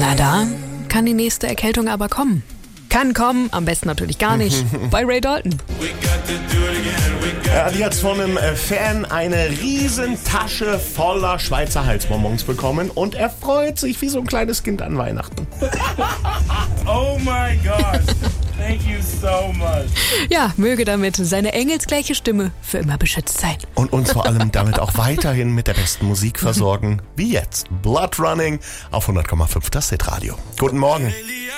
Ja, da kann die nächste Erkältung aber kommen. Kann kommen, am besten natürlich gar nicht, bei Ray Dalton. Er hat jetzt von einem Fan eine riesen Tasche voller Schweizer Halsbonbons bekommen und er freut sich wie so ein kleines Kind an Weihnachten. Oh my God, thank you so much. Ja, möge damit seine engelsgleiche Stimme für immer beschützt sein. Und uns vor allem damit auch weiterhin mit der besten Musik versorgen, wie jetzt. Blood Running auf 100,5 das Hitradio. Guten Morgen.